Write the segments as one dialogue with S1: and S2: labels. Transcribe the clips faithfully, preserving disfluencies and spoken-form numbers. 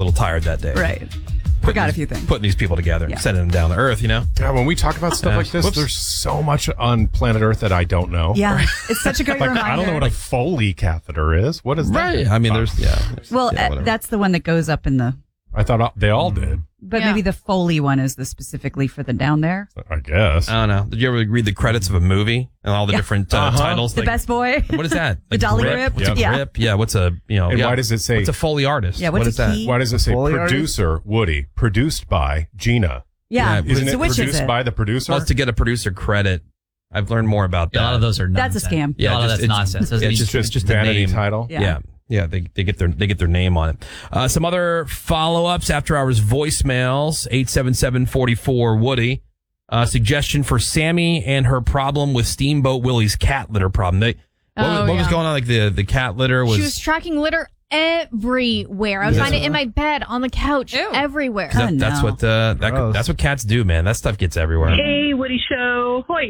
S1: little tired that day.
S2: Right. Forgot a few things.
S1: Putting these people together,
S2: Yeah.
S1: and sending them down to Earth, you know?
S3: Yeah, when we talk about stuff
S1: Yeah.
S3: like this,
S1: Whoops.
S3: there's so much on planet Earth that I don't know.
S2: Yeah, it's such a great
S3: Like,
S2: reminder.
S3: I don't know what a Foley catheter is. What is that?
S1: Right. I mean, there's, yeah. there's-
S2: Well,
S1: yeah,
S2: uh,
S1: whatever.
S2: that's the one that goes up in the.
S3: I thought all- they all did.
S2: But
S4: Yeah.
S2: maybe the Foley one is the specifically for the down there.
S3: I guess.
S1: I don't know. Did you ever read the credits of a movie and all the
S2: Yeah.
S1: different uh,
S3: Uh-huh.
S1: titles?
S2: The
S1: Like,
S2: best boy.
S1: What is that?
S2: The Dolly Grip?
S1: What's a
S2: Yeah.
S1: grip? Yeah. What's a, you know,
S3: And
S1: yeah.
S3: why does it say?
S1: What's a Foley artist?
S2: Yeah, what's
S1: what
S2: a
S1: is that?
S2: key?
S3: Why does it say
S5: Foley
S3: producer Woody, produced by Gina?
S2: Yeah.
S1: Yeah,
S3: Isn't
S2: so
S3: it
S2: which
S3: produced
S2: is it?
S3: by the producer?
S1: Well, it's to get a producer credit. I've learned more about that.
S6: A lot of those are
S2: That's
S6: nonsense.
S2: a scam.
S1: Yeah,
S6: a lot
S1: just-
S6: of that's
S1: it's-
S6: nonsense. Doesn't
S1: yeah,
S6: mean-
S1: it's
S3: It's just,
S1: it's just a
S3: vanity
S1: name.
S3: title.
S2: Yeah.
S1: Yeah. Yeah, they they get their they get their name on it. Uh, some other follow ups after hours voicemails eight seven seven four four Woody. Uh, suggestion for Sammy and her problem with Steamboat Willie's cat litter problem. They, what,
S4: Oh,
S1: was, what was
S4: yeah.
S1: going on? Like the, the cat litter was.
S4: She was tracking litter everywhere. I would
S1: Is
S4: find
S1: that-
S4: it in my bed, on the couch,
S7: Ew.
S4: everywhere.
S1: that-
S2: Oh,
S1: that's
S2: no.
S1: what uh, that,
S5: Gross.
S1: that's what cats do, man. That stuff gets everywhere.
S8: Hey, Woody Show. Hoy.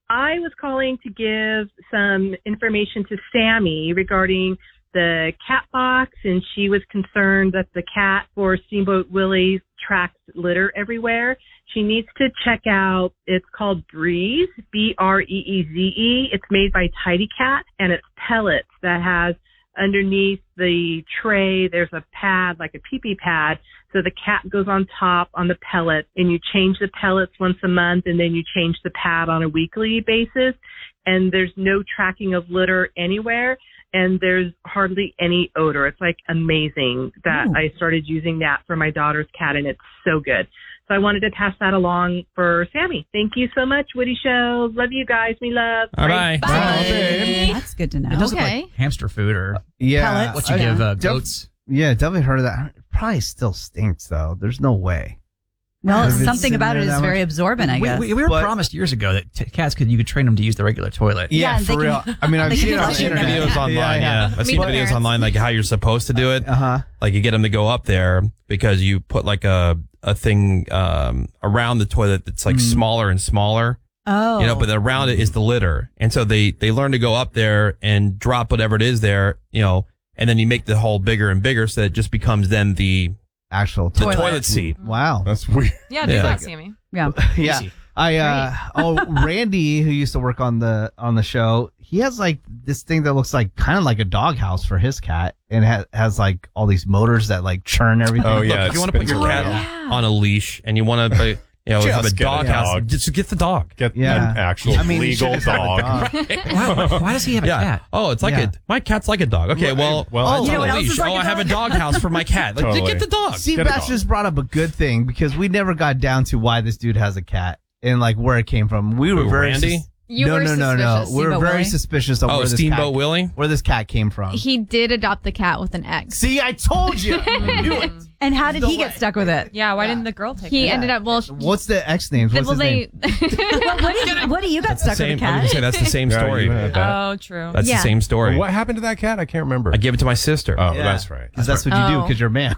S8: I was calling to give some information to Sammy regarding the cat box, and she was concerned that the cat for Steamboat Willie tracks litter everywhere. She needs to check out, it's called Breeze, B R E E Z E. It's made by Tidy Cat, and it's pellets that has underneath the tray, there's a pad, like a pee-pee pad. So the cat goes on top on the pellet, and you change the pellets once a month, and then you change the pad on a weekly basis. And there's no tracking of litter anywhere, and there's hardly any odor. It's like amazing that
S2: Ooh.
S8: I started using that for my daughter's cat, and it's so good. So I wanted to pass that along for Sammy. Thank you so much, Woody Show. Love you guys. Me love.
S1: All right.
S4: Bye.
S2: That's good to know.
S6: It does look
S4: Okay.
S6: like hamster food or
S5: Yeah.
S2: Pellets.
S6: what you
S2: Oh,
S6: give
S2: yeah.
S6: uh,
S5: Def-
S6: goats.
S5: Yeah, definitely heard of that. It probably still stinks though. There's no way.
S2: Well,
S5: If it's
S2: something
S5: in
S2: about
S5: there
S2: it is
S5: that
S2: very
S5: much-
S2: absorbent, I
S6: we,
S2: guess.
S6: we, we were
S5: But-
S6: promised years ago that t- cats could you could train them to use the regular toilet.
S5: Yeah,
S2: Yeah, and
S5: for
S2: they
S5: real.
S2: can-
S5: I mean, I've
S2: they
S5: seen
S2: can
S5: it on
S2: use
S5: the
S2: it in
S5: internet.
S2: there.
S1: Videos online, yeah. I've
S4: Me
S1: seen
S4: too.
S1: videos online, like how you're supposed to do it.
S5: Uh huh.
S1: Like you get them to go up there because you put like a, a thing um, around the toilet that's like smaller and smaller.
S2: Oh.
S1: You know, but then around it is the litter. And so they, they learn to go up there and drop whatever it is there, you know, and then you make the hole bigger and bigger so that it just becomes then the,
S5: Actual
S1: the
S5: toilet.
S1: toilet, seat.
S5: Wow.
S3: That's weird.
S7: Yeah, do
S1: Yeah.
S7: that, Sammy.
S2: Yeah.
S5: Yeah.
S6: Easy.
S5: I uh oh Randy, who used to work on the on the show, he has like this thing that looks like kind of like a doghouse for his cat, and ha- has like all these motors that like churn everything.
S3: Oh, yeah.
S1: Look, if
S3: it
S1: you want to put
S3: spins
S1: your
S3: around.
S1: cat
S4: Yeah.
S1: on a leash and you want to, you know,
S3: Just
S1: have a
S3: get a
S1: dog house,
S3: dog.
S1: just get the dog.
S3: Get
S5: Yeah.
S3: an actual
S5: I mean, you
S3: legal
S5: should just have a
S3: dog.
S5: dog.
S6: Why, why, why does he have a
S1: Yeah.
S6: cat?
S1: Oh, it's like
S5: Yeah.
S1: a, my cat's like a dog. Okay, well,
S3: Well,
S1: oh,
S3: I
S1: it's
S2: You know
S1: on
S2: what
S1: a
S2: else is
S1: leash.
S2: like
S1: oh,
S2: a
S1: I have a
S2: dog?
S1: dog house for my cat. Like,
S3: Totally.
S1: get the dog.
S5: See,
S3: Get a
S5: Bash
S3: dog.
S5: just brought up a good thing because we never got down to why this dude has a cat and like where it came from. We were
S1: Who,
S5: very
S1: Randy?
S5: sus-
S4: You
S5: no,
S4: were
S5: no, no, no.
S4: suspicious.
S5: We were
S2: Steamboat
S5: very
S2: Willie?
S5: suspicious of
S1: Oh,
S5: where this
S1: Steamboat
S5: cat,
S1: Willie?
S5: where this cat came from.
S4: He did adopt the cat with an ex.
S5: See, I told you. I knew it.
S2: And how did
S5: No
S2: he get
S5: way.
S2: stuck with it?
S7: Yeah, why didn't the girl take
S4: He
S7: it?
S4: ended up, well,
S5: What's the X names? What's
S4: well
S5: his
S4: they,
S5: name?
S2: Well, what, do you, what do you got stuck
S1: Same,
S2: with a
S1: I was gonna say
S2: cat?
S1: that's the same
S3: Yeah,
S1: story.
S3: you had that.
S7: Oh, true.
S1: That's
S4: Yeah.
S1: the same story.
S3: What happened to that cat? I can't remember.
S1: I gave it to my sister.
S3: Oh,
S5: Yeah.
S3: that's right.
S5: Because that's what you do
S4: Oh.
S5: because you're a man.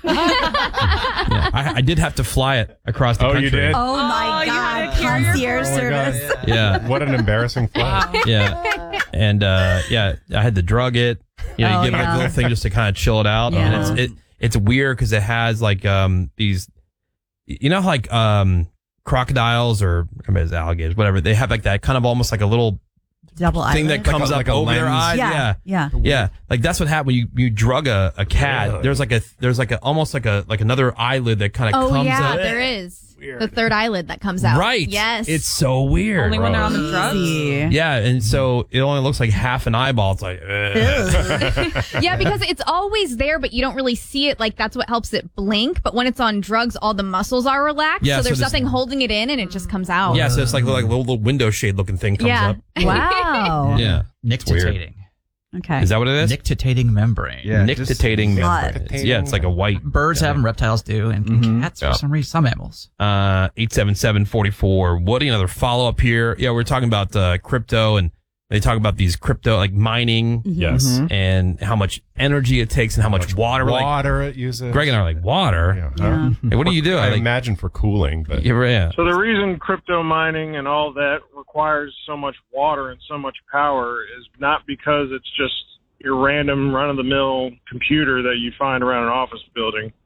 S1: Yeah, I, I did have to fly it across the
S3: Oh,
S1: country.
S3: you did?
S2: Oh my
S7: Oh, you had
S2: God.
S7: a carrier
S2: Concierge
S3: Oh, my God.
S2: service.
S1: Yeah,
S3: What an embarrassing flight.
S1: yeah, and uh, yeah, I had to drug it. You know,
S2: Oh,
S1: you give it like
S2: yeah.
S1: a little thing just to kind of chill it out.
S2: Yeah.
S1: And it's it, it's weird because it has like um these, you know, how, like um crocodiles or I mean, it's alligators, whatever. They have like that kind of almost like a little
S2: Double
S1: thing
S2: eyelid.
S1: that comes
S3: Like a- like
S1: up
S3: a
S1: over their
S3: lens.
S1: eyes.
S2: Yeah.
S1: Yeah.
S2: Yeah.
S1: Yeah, like that's what happened when you, you drug a, a cat.
S3: Really?
S1: There's like a there's like a almost like a like another eyelid that kind of
S4: oh
S1: comes
S4: yeah,
S1: up.
S4: there is. The third eyelid that comes out.
S1: Right.
S4: Yes.
S1: It's so weird.
S7: Only when they're on the
S2: Easy.
S7: drugs?
S1: Yeah, and so it only looks like half an eyeball. It's like, ugh.
S4: Yeah, because it's always there, but you don't really see it. Like, that's what helps it blink. But when it's on drugs, all the muscles are relaxed.
S1: Yeah,
S4: so
S1: so
S4: there's
S1: this-
S4: nothing holding it in, and it just comes out.
S1: yeah. So it's like like a little, little window shade looking thing comes
S4: Yeah.
S1: up.
S2: Wow.
S1: Yeah,
S6: Nictitating.
S2: Okay.
S1: is that what it is?
S6: Nictitating membrane.
S5: Yeah,
S1: Nictitating
S2: Hot.
S1: membrane. It's- Yeah, it's like a white.
S6: Birds have them, reptiles do, and, and
S5: Mhm.
S6: cats
S1: Yeah.
S6: for some reason, some animals.
S1: Uh, eight seven seven forty four. Woody, another follow up here. Yeah, we're talking about uh, crypto, and they talk about these crypto like mining
S3: Yes.
S5: Mhm.
S1: and how much energy it takes and how much, water. We're like,
S3: Water it uses.
S1: Greg and I are like, water.
S3: Yeah.
S2: Yeah.
S1: Hey, what do you do?
S3: I
S1: I like,
S3: imagine for cooling, but
S1: yeah, yeah.
S9: So the reason crypto mining and all that requires so much water and so much power is not because it's just your random run-of-the-mill computer that you find around an office building.